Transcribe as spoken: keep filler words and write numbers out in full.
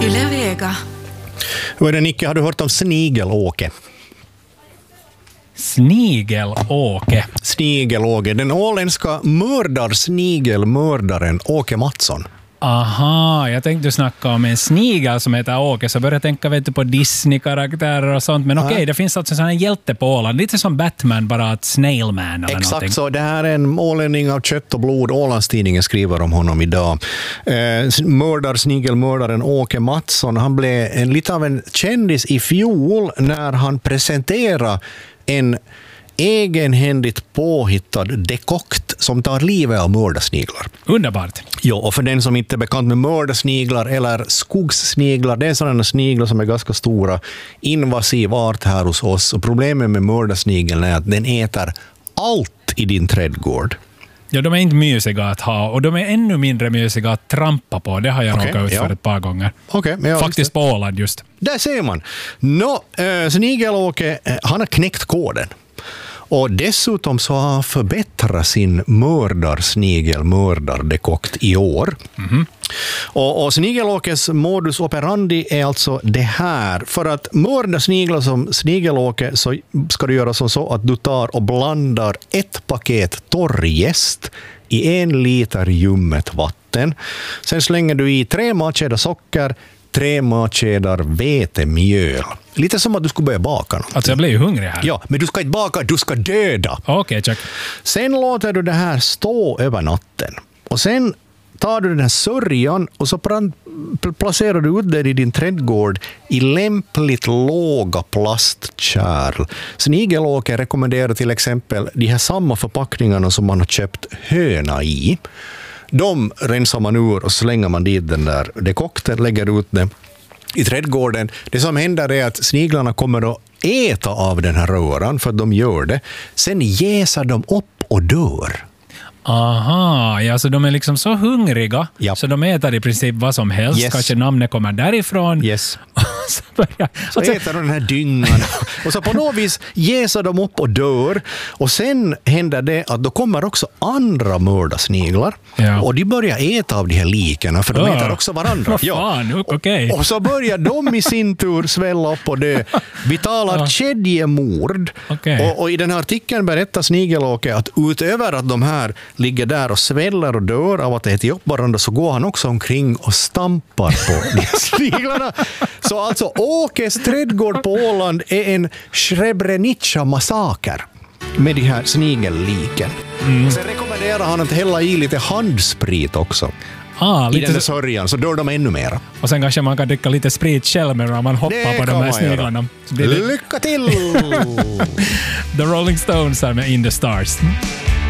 Yle Vega. Hur är det, Nicke? Har du hört om Snigelåke? Snigelåke? Snigelåke. Den åländska mördarsnigelmördaren Åke Mattsson. Aha, jag tänkte snacka om en snigel som heter Åke, så började jag tänka vet du, på Disney-karaktärer och sånt. Men okej, okay, det finns alltså en sån här hjälte på Åland. Lite som Batman, bara att Snailman eller Exakt någonting. så. Det här är en ålänning av kött och blod. Ålandstidningen skriver om honom idag. Eh, mördarsnigelmördaren Åke Mattsson, han blev en, lite av en kändis i fjol när han presenterade en egenhändigt påhittad dekokt som tar livet av mördarsniglar. Underbart. Ja, och för den som inte är bekant med mördarsniglar eller skogssniglar, det är sådana sniglar som är ganska stora, invasiv art här hos oss. Och problemet med mördarsnigeln är att den äter allt i din trädgård. Ja, de är inte mysiga att ha och de är ännu mindre mysiga att trampa på. Det har jag okay, råkat ut för ja. ett par gånger. Okay, ja, Faktiskt på Åland just. Där ser man. Nå, äh, Snigelåke, äh, han har knäckt koden. Och dessutom så har han förbättrat sin mördarsnigelmördardekokt i år. Mm-hmm. Och, och Snigelåkes modus operandi är alltså det här. För att mörda sniglar som Snigelåke så ska du göra som så att du tar och blandar ett paket torrjäst i en liter ljummet vatten. Sen slänger du i tre matskedar socker, tre matskedar vetemjöl. Lite som att du skulle börja baka något. Alltså jag blir ju hungrig här. Ja, men du ska inte baka, du ska döda. Okej, okay, check. Sen låter du det här stå över natten. Och sen tar du den här sörjan och så placerar du ut det i din trädgård i lämpligt låga plastkärl. Snigelåke rekommenderar till exempel de här samma förpackningarna som man har köpt höna i. De rensar man ur och slänger man dit den där dekokten, lägger ut det i trädgården. Det som händer är att sniglarna kommer att äta av den här röran, för att de gör det. Sen jäser de upp och dör. Aha, ja, så de är liksom så hungriga ja. så de äter i princip vad som helst. Yes. Kanske namnet kommer därifrån. Yes. så börjar, så alltså, äter de den här dyngan. Och så på något vis jäser de upp och dör. Och sen händer det att då kommer också andra mördarsniglar. Ja. Och de börjar äta av de här likerna, för de oh. äter också varandra. Ja. Fan, okay. och, och så börjar de i sin tur svälla upp och dö. Vi talar ja. kedjemord. Okay. Och, och i den här artikeln berättar Snigelåke att utöver att de här ligger där och sväller och dör av att äta upp varandra, så går han också omkring och stampar på de sniglarna. Så alltså Åkes trädgård på Åland är en Srebrenica-massaker med de här snigelliken. Mm. Sen rekommenderar han att hälla i lite handsprit också. Ah, i den där sörjan, så dör de ännu mer. Och sen kanske man kan dricka lite sprit själv när man hoppar det på de här sniglarna. Det... Lycka till! The Rolling Stones är med In the Stars.